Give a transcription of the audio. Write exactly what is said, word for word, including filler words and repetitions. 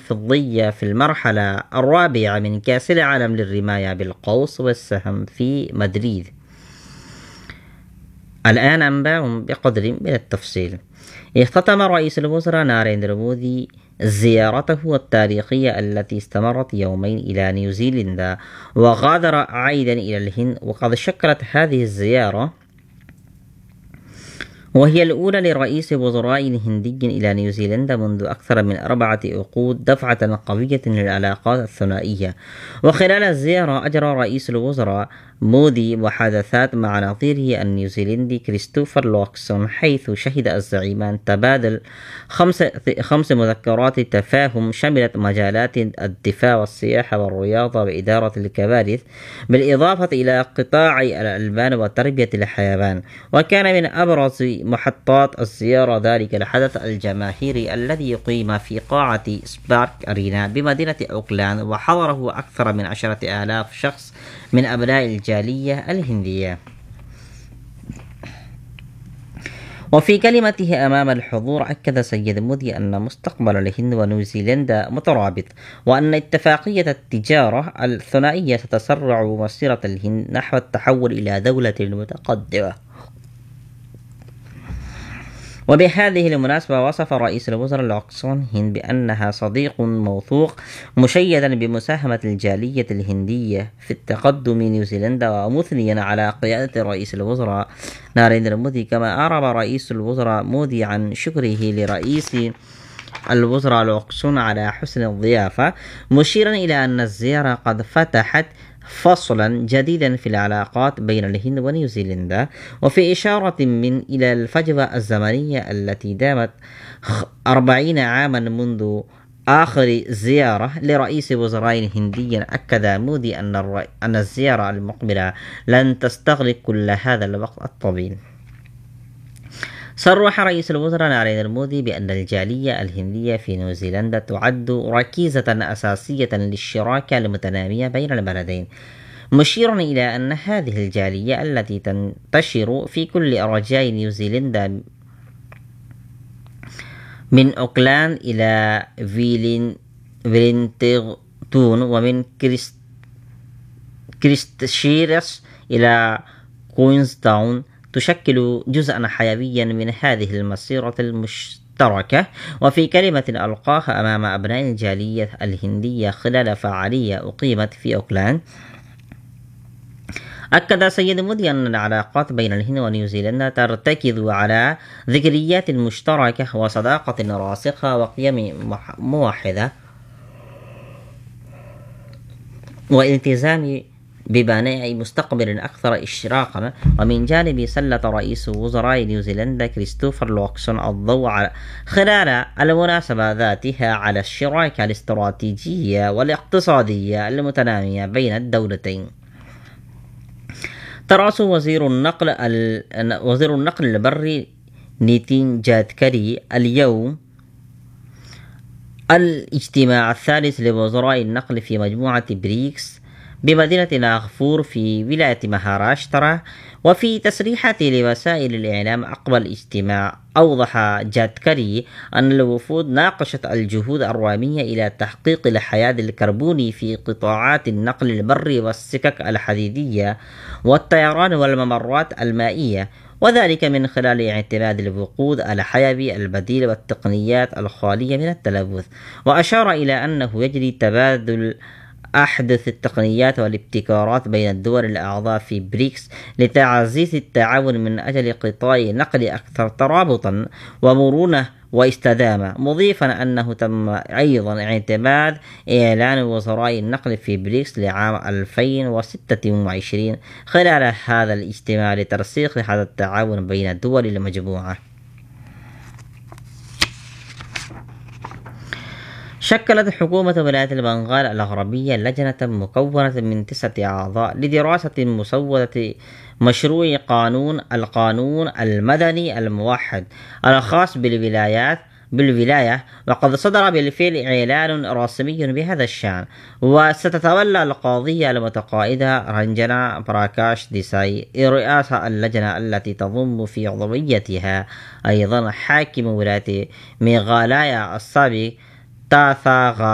فضية في المرحلة الرابعة من كأس العالم للرماية بالقوس والسهم في مدريد. الآن أنباء بقدر من التفصيل. اختتم رئيس الوزراء ناريندرا مودي زيارته التاريخية التي استمرت يومين إلى نيوزيلندا وغادر عائدا إلى الهند، وقد شكلت هذه الزيارة وهي الأولى لرئيس وزراء هندي إلى نيوزيلندا منذ أكثر من أربعة عقود دفعة قوية للعلاقات الثنائية. وخلال الزيارة أجرى رئيس الوزراء مودي محادثات مع نظيره النيوزيلندي كريستوفر لوكسون، حيث شهد الزعيمان تبادل خمس, خمس مذكرات تفاهم شملت مجالات الدفاع والسياحة والرياضة وإدارة الكوارث، بالإضافة إلى قطاع الألبان وتربية الحيوان. وكان من أبرز محطات الزيارة ذلك الحدث الجماهيري الذي يقيم في قاعة سبارك أرينا بمدينة أوكلاند، وحضره أكثر من عشرة آلاف شخص من أبناء الجالية الهندية. وفي كلمته أمام الحضور أكد سيد مودي أن مستقبل الهند ونيوزيلندا مترابط، وأن اتفاقية التجارة الثنائية ستسرع مسيرة الهند نحو التحول إلى دولة متقدمة. وبهذه المناسبة وصف رئيس الوزراء لوكسون هند بأنها صديق موثوق، مشيدا بمساهمة الجالية الهندية في التقدم نيوزيلندا، ومثنيا على قيادة رئيس الوزراء ناريندرا مودي. كما أعرب رئيس الوزراء مودي عن شكره لرئيس الوزراء لوكسون على حسن الضيافة، مشيرا إلى أن الزيارة قد فتحت فصلا جديدا في العلاقات بين الهند ونيوزيلندا، وفي إشارة من إلى الفجوة الزمنية التي دامت أربعين عاما منذ آخر زيارة لرئيس وزراء هندي. أكد مودي أن, الر... أن الزيارة المقبلة لن تستغرق كل هذا الوقت الطويل. صرح رئيس الوزراء ناريندرا مودي بأن الجالية الهندية في نيوزيلندا تعد ركيزة أساسية للشراكة المتنامية بين البلدين، مشيرا إلى أن هذه الجالية التي تنتشر في كل أرجاء نيوزيلندا من أوكلاند إلى فيلين فيلينغتون ومن كريست كريستشيرس إلى كوينزتاون تشكل جزءا حيويا من هذه المسيرة المشتركة. وفي كلمة ألقاها أمام أبناء الجالية الهندية خلال فعالية أقيمت في أوكلاند، أكد سيد مودي أن العلاقات بين الهند ونيوزيلندا ترتكز على ذكريات مشتركة وصداقة راسخة وقيم موحدة والتزام ببناء مستقبل أكثر اشتراكا. ومن جانبه سلط رئيس وزراء نيوزيلندا كريستوفر لوكسون الضوء خلال المناسبة ذاتها على الشراكة الاستراتيجية والاقتصادية المتنامية بين الدولتين. ترأس وزير النقل وزير النقل البري نيتين جادكري اليوم الاجتماع الثالث لوزراء النقل في مجموعة بريكس بمدينة ناغفور في ولاية مهاراشترا. وفي تصريحات لوسائل الإعلام عقب الاجتماع أوضح جادكري أن الوفود ناقشت الجهود الرامية إلى تحقيق الحياد الكربوني في قطاعات النقل البري والسكك الحديدية والطيران والممرات المائية، وذلك من خلال اعتماد الوقود الحيوي البديل والتقنيات الخالية من التلوث. وأشار إلى أنه يجري تبادل أحدث التقنيات والابتكارات بين الدول الأعضاء في بريكس لتعزيز التعاون من أجل قطاع نقل أكثر ترابطا ومرونة واستدامة، مضيفا أنه تم أيضا اعتماد إعلان وزراء النقل في بريكس لعام ألفين وستة وعشرين خلال هذا الاجتماع لترسيخ هذا التعاون بين الدول المجموعة. شكلت حكومة ولاية البنغال الغربية لجنة مكونة من تسعة أعضاء لدراسة مسودة مشروع قانون القانون المدني الموحد الخاص بالولايات بالولاية، وقد صدر بالفعل إعلان رسمي بهذا الشأن. وستتولى القاضية المتقاعدة رنجنا براكاش ديساي رئاسة اللجنة التي تضم في عضويتها أيضا حاكم ولاية ميغالايا السابق تاثاغا